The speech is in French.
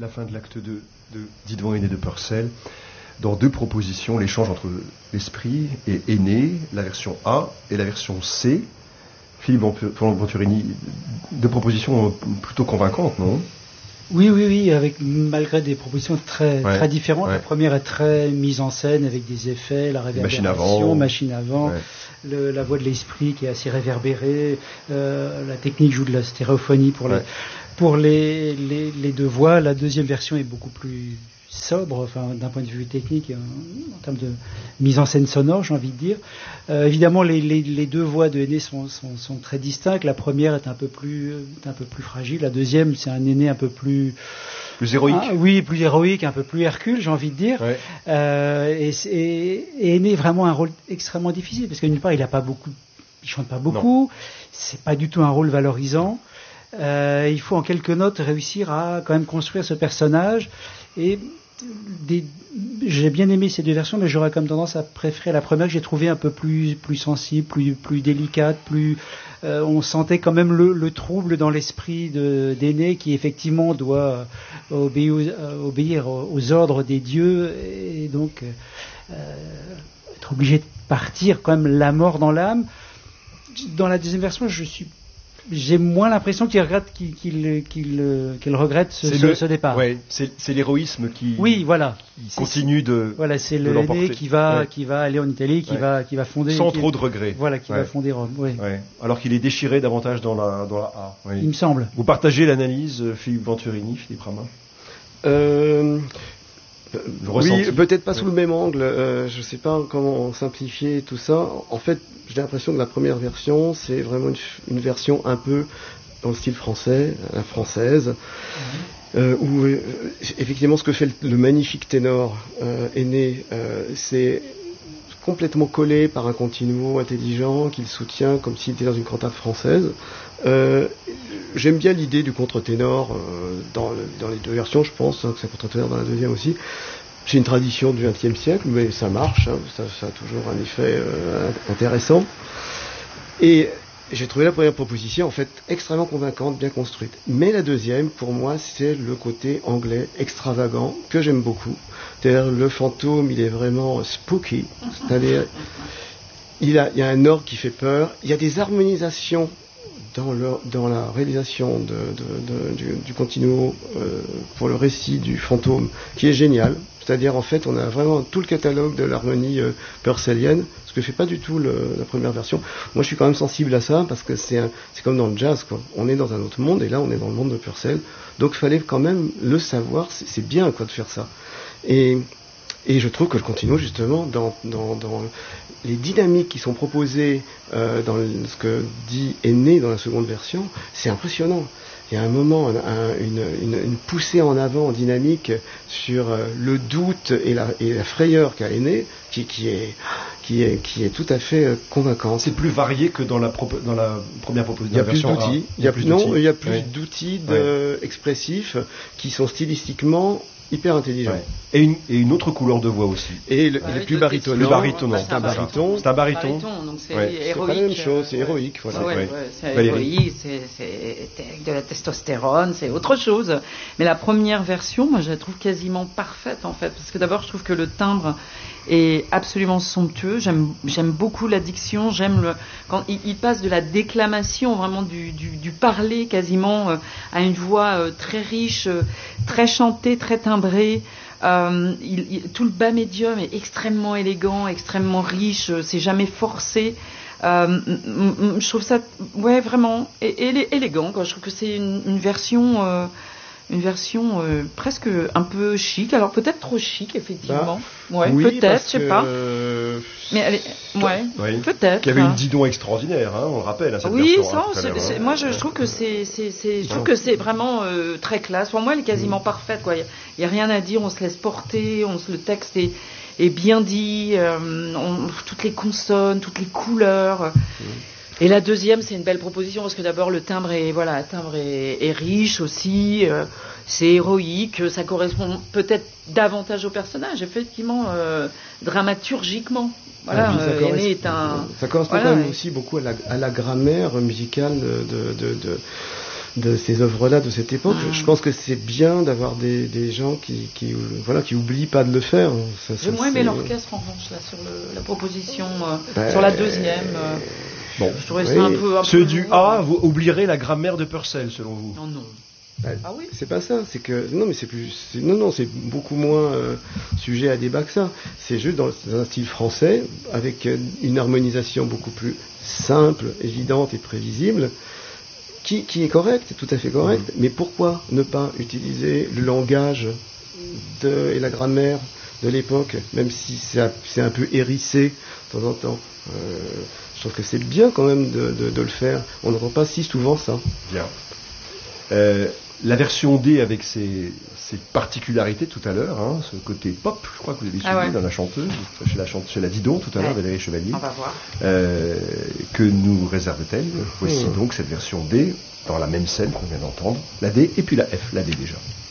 la fin de l'acte 2 de Didvan Aîné de Purcell, dans deux propositions, l'échange entre l'esprit et Aîné, la version A et la version C. Philippe Venturini, deux propositions plutôt convaincantes, non ? Oui, malgré des propositions très différentes. Ouais. La première est très mise en scène avec des effets, la réverbération, machine avant, la voix de l'esprit qui est assez réverbérée, la technique joue de la stéréophonie pour les deux voix. La deuxième version est beaucoup plus sobre, enfin, d'un point de vue technique, en termes de mise en scène sonore, j'ai envie de dire. Évidemment, les deux voix de Aîné sont très distinctes. La première est un peu plus fragile. La deuxième, c'est un Aîné un peu plus héroïque. Plus héroïque, un peu plus Hercule, j'ai envie de dire. Ouais. Et Aîné est vraiment un rôle extrêmement difficile parce que d'une part, il chante pas beaucoup. Non. C'est pas du tout un rôle valorisant. Il faut en quelques notes réussir à quand même construire ce personnage. Et j'ai bien aimé ces deux versions, mais j'aurais comme tendance à préférer la première que j'ai trouvée un peu plus sensible, plus délicate, on sentait quand même le trouble dans l'esprit d'Aîné qui effectivement doit obéir aux ordres des dieux et donc être obligé de partir quand même la mort dans l'âme. Dans la deuxième version, j'ai moins l'impression qu'il regrette ce départ. Ouais, c'est l'héroïsme qui continue de c'est le Aîné qui va aller en Italie, qui va fonder sans trop de regrets. Voilà, qui va fonder Rome. Ouais. Alors qu'il est déchiré davantage dans la A. Oui. Il me semble. Vous partagez l'analyse, Philippe Venturini, Philippe Ramin. Oui, peut-être pas sous le même angle. Je ne sais pas comment simplifier tout ça. En fait, j'ai l'impression que la première version, c'est vraiment une version un peu dans le style français, la française, où effectivement ce que fait le magnifique ténor Aîné, c'est complètement collé par un continuo intelligent qu'il soutient comme s'il était dans une cantate française. J'aime bien l'idée du contre-ténor dans les deux versions, je pense que c'est un contre-ténor dans la deuxième aussi. C'est une tradition du XXe siècle, mais ça marche, ça a toujours un effet intéressant. Et j'ai trouvé la première proposition en fait extrêmement convaincante, bien construite. Mais la deuxième, pour moi, c'est le côté anglais extravagant que j'aime beaucoup. C'est-à-dire le fantôme, il est vraiment spooky, c'est-à-dire il y a un orgue qui fait peur, il y a des harmonisations dans la réalisation du continuo pour le récit du fantôme qui est génial. C'est-à-dire en fait on a vraiment tout le catalogue de l'harmonie purcellienne, ce que fait pas du tout la première version. Moi je suis quand même sensible à ça parce que c'est comme dans le jazz quoi. On est dans un autre monde et là on est dans le monde de Purcell. Donc il fallait quand même le savoir, c'est bien quoi de faire ça. Et je trouve que le continuo justement dans les dynamiques qui sont proposées dans ce que dit Aîné dans la seconde version, c'est impressionnant. Il y a un moment, une poussée en avant en dynamique sur le doute et la frayeur qu'a Aîné, qui est tout à fait convaincante. C'est plus varié que dans la première proposition. Il y a plus d'outils. Il y a plus d'outils expressifs qui sont stylistiquement hyper intelligent. Ouais. Et une autre couleur de voix aussi. Et il est plus baritonnant. C'est un bariton. C'est un bariton, donc c'est héroïque. C'est pas la même chose, c'est héroïque. Voilà. C'est héroïque, c'est avec de la testostérone, c'est autre chose. Mais la première version, moi je la trouve quasiment parfaite en fait, parce que d'abord je trouve que le timbre est absolument somptueux. J'aime beaucoup la diction. Quand il passe de la déclamation, vraiment du parler quasiment à une voix très riche, très chantée, très timbrée. Tout le bas médium est extrêmement élégant, extrêmement riche. C'est jamais forcé. Je trouve ça, vraiment élégant. Quoi. Je trouve que c'est une version. Une version presque un peu chic, alors peut-être trop chic effectivement. Oui, peut-être, je sais pas. Mais elle est... peut-être. Qu'il y avait une Didon extraordinaire, on le rappelle. Cette version, moi je trouve que c'est vraiment très classe. Pour moi, elle est quasiment parfaite. Quoi. Il y a rien à dire. On se laisse porter. Le texte est bien dit. Toutes les consonnes, toutes les couleurs. Et la deuxième, c'est une belle proposition parce que d'abord le timbre est riche aussi, c'est héroïque, ça correspond peut-être davantage au personnage, effectivement, dramaturgiquement. Voilà, Aîné est un. Ça correspond quand même aussi beaucoup à la grammaire musicale de ces œuvres-là de cette époque. Je pense que c'est bien d'avoir des gens qui oublient pas de le faire. J'ai moins aimé l'orchestre en revanche là sur la proposition sur la deuxième. Bon, je trouvais ça un peu. Ceux du A, vous oublierez la grammaire de Purcell selon vous? Non. Ah oui. C'est pas ça, c'est que non mais c'est beaucoup moins sujet à débat que ça. C'est juste dans un style français avec une harmonisation beaucoup plus simple, évidente et prévisible, qui est correcte, tout à fait correcte. Mais pourquoi ne pas utiliser le langage et la grammaire de l'époque, même si c'est un peu hérissé de temps en temps. Je trouve que c'est bien quand même de le faire. On ne voit pas si souvent ça. Bien. La version D avec ses particularités tout à l'heure, ce côté pop, je crois que vous avez suivi dans la chanteuse, chez la Didon tout à l'heure, Valérie Chevalier. On va voir. Que nous réserve-t-elle? Voici donc cette version D dans la même scène qu'on vient d'entendre, la D et puis la F, la D déjà.